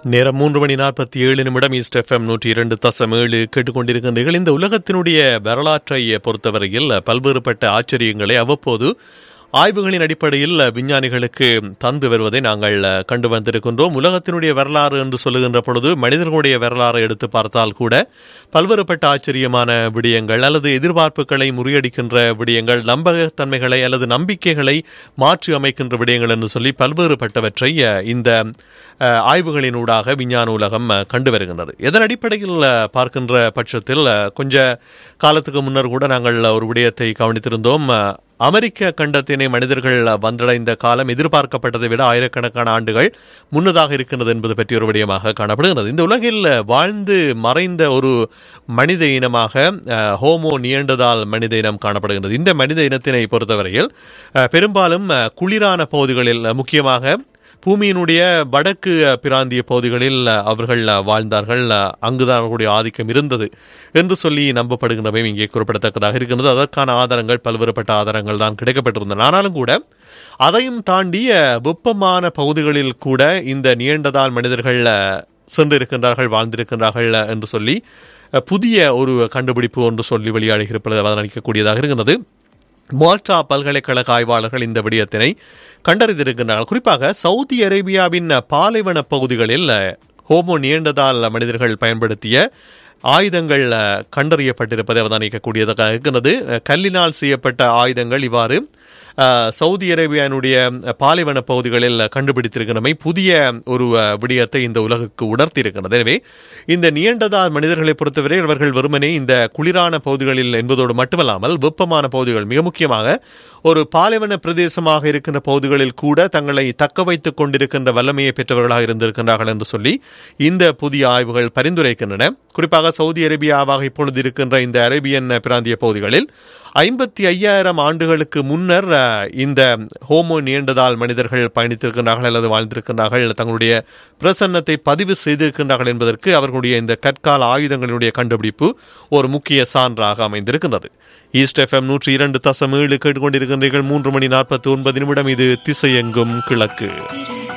நேரம் 3:47 east FM 102.7 கேட்டுக்கொண்டிருக்கின்றீர்கள். இந்த உலகத்தினுடைய வரலாற்றை பொறுத்தவரையில் பல்வேறுபட்ட ஆச்சரியங்களை அவ்வப்போது ஆய்வுகளின் அடிப்படையில் விஞ்ஞானிகளுக்கு தந்து வருவதை நாங்கள் கண்டு வந்திருக்கின்றோம். உலகத்தினுடைய வரலாறு என்று சொல்லுகின்ற பொழுது மனிதர்களுடைய வரலாறை எடுத்து பார்த்தால் கூட பல்வேறுபட்ட ஆச்சரியமான விடயங்கள் அல்லது எதிர்பார்ப்புகளை முறியடிக்கின்ற விடயங்கள், நம்பகத்தன்மைகளை அல்லது நம்பிக்கைகளை மாற்றி அமைக்கின்ற விடயங்கள் என்று சொல்லி பல்வேறுபட்டவற்றை இந்த ஆய்வுகளினூடாக விஞ்ஞான உலகம் கண்டு வருகின்றது. இதன் அடிப்படையில் பார்க்கின்ற பட்சத்தில் கொஞ்ச காலத்துக்கு முன்னர் கூட நாங்கள் ஒரு விடயத்தை கவனித்திருந்தோம். அமெரிக்க கண்டத்தினை மனிதர்கள் வந்தடைந்த காலம் எதிர்பார்க்கப்பட்டதை விட ஆயிரக்கணக்கான ஆண்டுகள் முன்னதாக இருக்கின்றது என்பது பற்றி ஒரு விடயமாக காணப்படுகிறது. இந்த உலகில் வாழ்ந்து மறைந்த ஒரு மனித இனமாக ஹோமோ நியண்டதால் மனித இனம் காணப்படுகின்றது. இந்த மனித இனத்தினை பொறுத்தவரையில் பெரும்பாலும் குளிரான பகுதிகளில், முக்கியமாக பூமியினுடைய வடக்கு பிராந்திய பகுதிகளில் அவர்கள் வாழ்ந்தார்கள். அங்குதான் அவர்களுடைய ஆதிக்கம் இருந்தது என்று சொல்லி நம்பப்படுகின்றவை இங்கே குறிப்பிடத்தக்கதாக இருக்கின்றது. அதற்கான ஆதாரங்கள் பல்வேறுபட்ட ஆதாரங்கள் தான் கிடைக்கப்பட்டிருந்தன. ஆனாலும் கூட அதையும் தாண்டிய வெப்பமான பகுதிகளில் கூட இந்த நியண்டதால் மனிதர்கள் சென்றிருக்கின்றார்கள், வாழ்ந்திருக்கின்றார்கள் என்று சொல்லி புதிய ஒரு கண்டுபிடிப்பு ஒன்று சொல்லி வெளியாடுகிறது அவதானிக்கக்கூடியதாக இருக்கின்றது. மால்டா பல்கலைக்கழக ஆய்வாளர்கள் இந்த விடயத்தினை கண்டறிந்திருக்கின்றார்கள். குறிப்பாக சவுதி அரேபியாவின் பாலைவன பகுதிகளில் ஹோமோ நியண்டதால் மனிதர்கள் பயன்படுத்திய ஆயுதங்கள் கண்டறியப்பட்டிருப்பதை அவதானிக்கக்கூடியதாக இருக்கின்றது. கல்லினால் செய்யப்பட்ட ஆயுதங்கள் இவ்வாறு சவுதி அரேபியானுடைய பாலைவன பகுதிகளில் கண்டுபிடித்திருக்கிறமை புதிய ஒரு விடயத்தை இந்த உலகுக்கு உணர்த்தியிருக்கிறது. எனவே இந்த நியண்டதால் மனிதர்களை பொறுத்தவரை அவர்கள் வெறுமனே இந்த குளிரான பகுதிகளில் என்பதோடு மட்டுமல்லாமல் வெப்பமான பகுதிகள், மிக முக்கியமாக ஒரு பாலைவன பிரதேசமாக இருக்கின்ற பகுதிகளில் கூட தங்களை தக்க வைத்துக் கொண்டிருக்கின்ற வல்லமையை பெற்றவர்களாக இருந்திருக்கின்றார்கள் என்று சொல்லி இந்த புதிய ஆய்வுகள் பரிந்துரைக்கின்றன. குறிப்பாக சவுதி அரேபியாவாக இப்பொழுது இருக்கின்ற இந்த அரேபியன் பிராந்திய பகுதிகளில் 55,000 ஆண்டுகளுக்கு முன்னர் இந்த ஹோமோ நியண்டதால் மனிதர்கள் பயணித்திருக்கின்றார்கள் அல்லது வாழ்ந்திருக்கின்றார்கள், தங்களுடைய பிரசன்னத்தை பதிவு செய்திருக்கின்றார்கள் என்பதற்கு அவர்களுடைய இந்த கற்கால ஆயுதங்களினுடைய கண்டுபிடிப்பு ஒரு முக்கிய சான்றாக அமைந்திருக்கின்றது. ஈஸ்ட் எஃப்எம் 102.7 கேட்டுக்கொண்டிருக்கின்றீர்கள். 3:49 இது திசையெங்கும் கிழக்கு.